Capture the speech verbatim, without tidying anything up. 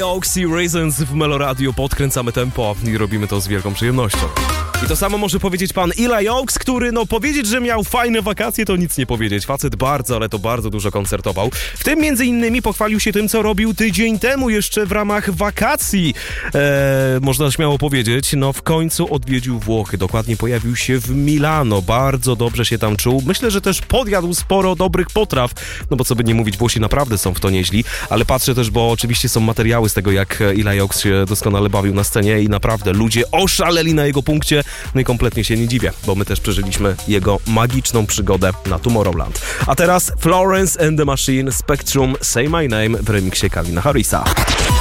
Oxy Reasons w Meloradio, podkręcamy tempo i robimy to z wielką przyjemnością. I to samo może powiedzieć pan Eli Oaks, który no powiedzieć, że miał fajne wakacje, to nic nie powiedzieć. Facet bardzo, ale to bardzo dużo koncertował. W tym między innymi pochwalił się tym, co robił tydzień temu jeszcze w ramach wakacji. Eee, można śmiało powiedzieć, no w końcu odwiedził Włochy. Dokładnie pojawił się w Milano. Bardzo dobrze się tam czuł. Myślę, że też podjadł sporo dobrych potraw. No bo co by nie mówić, Włosi naprawdę są w to nieźli. Ale patrzę też, bo oczywiście są materiały z tego, jak Eli Oaks się doskonale bawił na scenie i naprawdę ludzie oszaleli na jego punkcie. No i kompletnie się nie dziwię, bo my też przeżyliśmy jego magiczną przygodę na Tomorrowland. A teraz Florence and the Machine, Spectrum, Say My Name w remiksie Calvina Harrisa.